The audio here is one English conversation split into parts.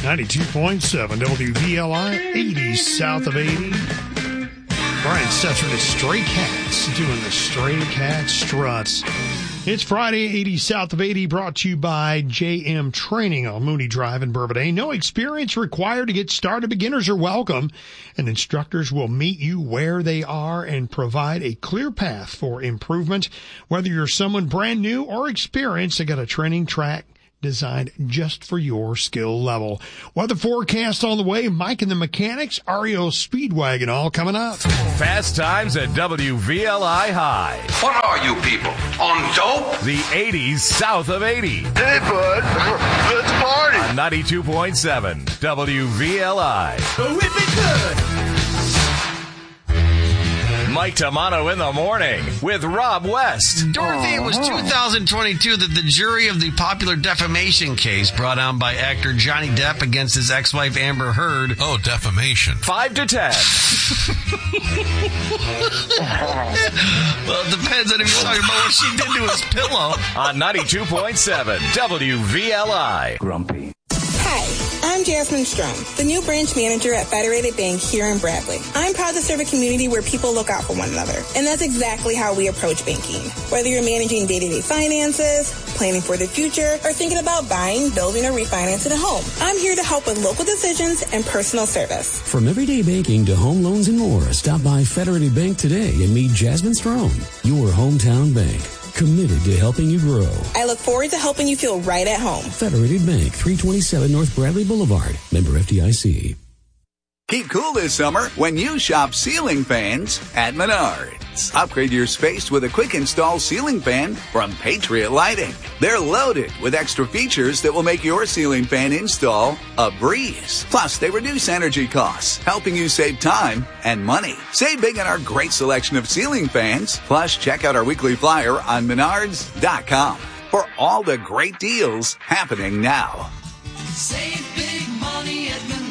92.7 WVLI, 80 south of 80. Brian Setzer and Stray Cats doing the Stray Cat Struts. It's Friday, 80 south of 80, brought to you by JM Training on Mooney Drive in Bourbonnais. No experience required to get started. Beginners are welcome, and instructors will meet you where they are and provide a clear path for improvement. Whether you're someone brand new or experienced, they got a training track designed just for your skill level. Weather forecast on the way. Mike and the Mechanics, REO Speedwagon, all coming up. Fast times at WVLI High. What are you people, on dope? The 80s south of 80. Hey, bud, let's party. 92.7 WVLI. Whip it good. Mike Tamano in the morning with Rob West. Dorothy, it was 2022 that the jury of the popular defamation case brought on by actor Johnny Depp against his ex-wife Amber Heard. Oh, defamation. 5 to 10. Well, it depends on if you're talking about what she did to his pillow. On 92.7 WVLI. Grumpy. Hi, I'm Jasmine Strum, the new branch manager at Federated Bank here in Bradley. I'm proud to serve a community where people look out for one another, and that's exactly how we approach banking. Whether you're managing day-to-day finances, planning for the future, or thinking about buying, building, or refinancing a home, I'm here to help with local decisions and personal service. From everyday banking to home loans and more, stop by Federated Bank today and meet Jasmine Strum, your hometown bank. Committed to helping you grow. I look forward to helping you feel right at home. Federated Bank, 327 North Bradley Boulevard. Member FDIC. Keep cool this summer when you shop ceiling fans at Menards. Upgrade your space with a quick install ceiling fan from Patriot Lighting. They're loaded with extra features that will make your ceiling fan install a breeze. Plus, they reduce energy costs, helping you save time and money. Save big on our great selection of ceiling fans. Plus, check out our weekly flyer on Menards.com for all the great deals happening now. Save big money at Menards.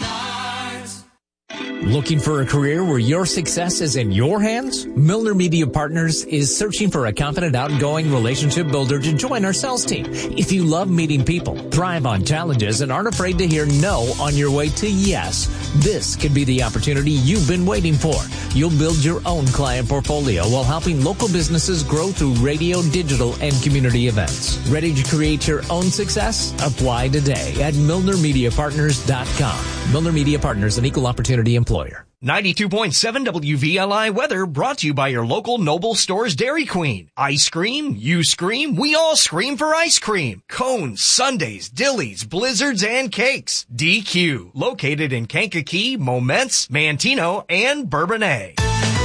Looking for a career where your success is in your hands? Milner Media Partners is searching for a confident, outgoing relationship builder to join our sales team. If you love meeting people, thrive on challenges, and aren't afraid to hear no on your way to yes, this could be the opportunity you've been waiting for. You'll build your own client portfolio while helping local businesses grow through radio, digital, and community events. Ready to create your own success? Apply today at MilnerMediaPartners.com. Milner Media Partners, an equal opportunity employer. 92.7 WVLI weather brought to you by your local Noble Stores Dairy Queen. Ice cream, you scream, we all scream for ice cream. Cones, sundaes, dillies, blizzards, and cakes. DQ, located in Kankakee, Momence, Mantino, and Bourbonnais.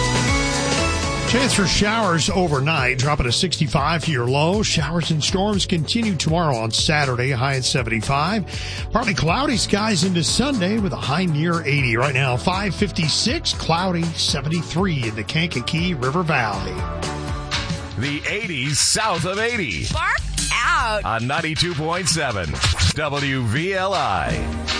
Chance for showers overnight, dropping to 65 for your low. Showers and storms continue tomorrow on Saturday, high at 75. Partly cloudy skies into Sunday with a high near 80. Right now, 556, cloudy, 73 in the Kankakee River Valley. The 80s south of 80. Bark out. On 92.7 WVLI.